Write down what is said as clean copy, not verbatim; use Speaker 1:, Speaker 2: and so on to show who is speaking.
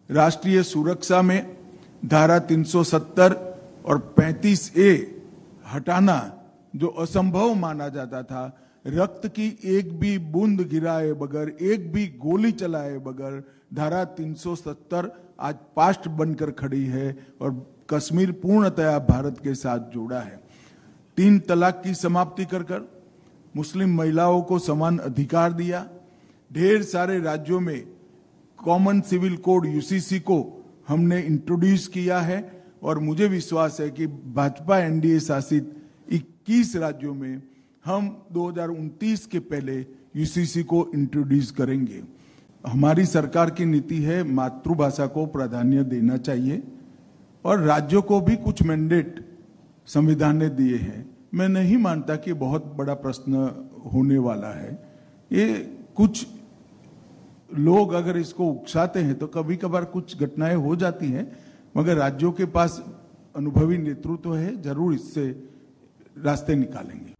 Speaker 1: राष्ट्रीय सुरक्षा में धारा 370 और 35A हटाना जो असंभव माना जाता था, रक्त की एक भी बूंद गिराए बगैर, एक भी गोली चलाए बगैर धारा 370 आज पास्ट बनकर खड़ी है और कश्मीर पूर्णतया भारत के साथ जुड़ा है। 3 तलाक की समाप्ति कर मुस्लिम महिलाओं को समान अधिकार दिया। ढेर सारे राज्यों में कॉमन सिविल कोड यूसीसी को हमने इंट्रोड्यूस किया है और मुझे विश्वास है कि भाजपा एनडीए शासित 21 राज्यों में हम 2029 के पहले यूसीसी को इंट्रोड्यूस करेंगे। हमारी सरकार की नीति है मातृभाषा को प्राधान्य देना चाहिए और राज्यों को भी कुछ मैंडेट संविधान ने दिए हैं। मैं नहीं मानता कि बहुत बड़ा प्रश्न होने वाला है। ये कुछ लोग अगर इसको उकसाते हैं तो कभी कभार कुछ घटनाएं हो जाती हैं, मगर राज्यों के पास अनुभवी नेतृत्व है, जरूर इससे रास्ते निकालेंगे।